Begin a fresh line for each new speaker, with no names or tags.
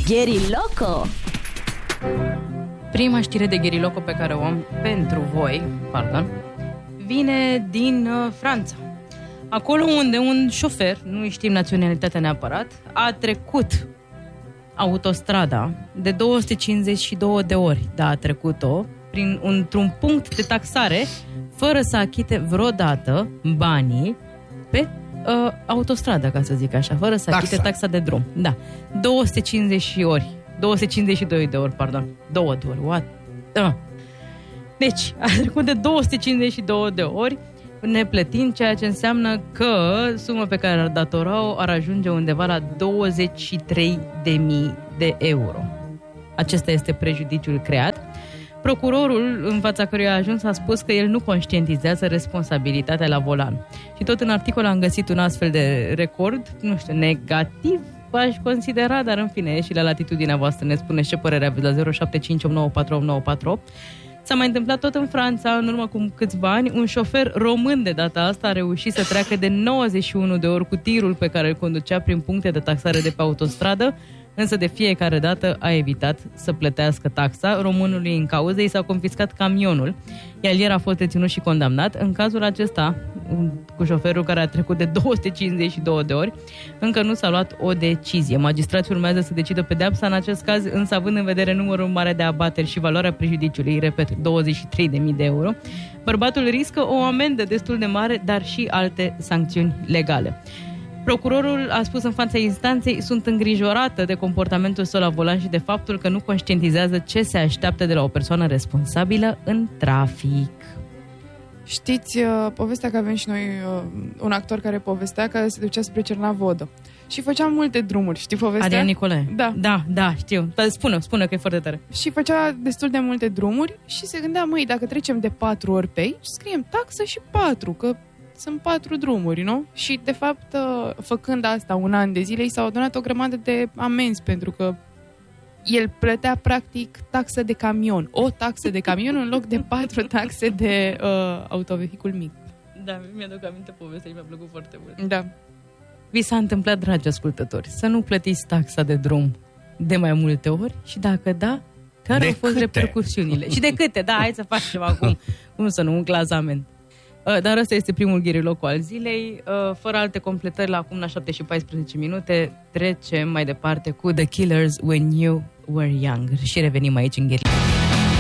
Gheriloco.
Prima știre de Gheriloco pe care o am pentru voi, vine din Franța. Acolo unde un șofer, nu știm naționalitatea neapărat, a trecut autostrada de 252 de ori, a trecut-o într-un punct de taxare fără să achite vreodată banii pe autostradă, ca să zic așa, fără să achite taxa de drum. Da. 252 de ori, 2 de ori, what? Deci, a trecut de 252 de ori neplătind, ceea ce înseamnă că suma pe care ar datora-o ar ajunge undeva la 23.000 de euro. Acesta este prejudiciul creat. Procurorul, în fața căruia a ajuns, a spus că el nu conștientizează responsabilitatea la volan. Și tot în articol am găsit un astfel de record, nu știu, negativ, aș considera, dar în fine, e și la latitudinea voastră. Ne spuneți ce părere aveți la 0758948948. S-a mai întâmplat tot în Franța, în urmă cu câțiva ani, un șofer român de data asta a reușit să treacă de 91 de ori cu tirul pe care îl conducea prin puncte de taxare de pe autostradă, însă de fiecare dată a evitat să plătească taxa. Românului în cauză i s-a confiscat camionul, iar el a fost deținut și condamnat. În cazul acesta, cu șoferul care a trecut de 252 de ori, încă nu s-a luat o decizie. Magistrații urmează să decidă pedeapsa în acest caz, însă având în vedere numărul mare de abateri și valoarea prejudiciului, repet, 23.000 de euro, bărbatul riscă o amendă destul de mare, dar și alte sancțiuni legale. Procurorul a spus în fața instanței: sunt îngrijorată de comportamentul său la volan și de faptul că nu conștientizează ce se așteaptă de la o persoană responsabilă în trafic.
Știți povestea că avem și noi un actor care povestea că se ducea spre Cernavodă și făcea multe drumuri. Știi povestea?
Adrian Nicolae. Da, știu. Spune că e foarte tare. Și
făcea destul de multe drumuri și se gândea, măi, dacă trecem de 4 ori pe aici, scriem taxă și 4, că sunt 4 drumuri, nu? Și, de fapt, făcând asta un an de zile, i s-au adunat o grămadă de amenzi, pentru că el plătea, practic, taxă de camion. O taxă de camion în loc de 4 taxe de autovehicul mic.
Da, mi-aduc aminte povestea și mi-a plăcut foarte mult.
Da.
Vi s-a întâmplat, dragi ascultători, să nu plătiți taxa de drum de mai multe ori? Și dacă da, care au fost repercursiunile? Și de câte? Da, hai să facem acum. Cum să nu, un clasament. Dar ăsta este primul Gheriloco al zilei. Fără alte completări, la acum la 7 și 14 minute, trecem mai departe cu The Killers, When You Were Young. Și revenim aici în Gheriloco.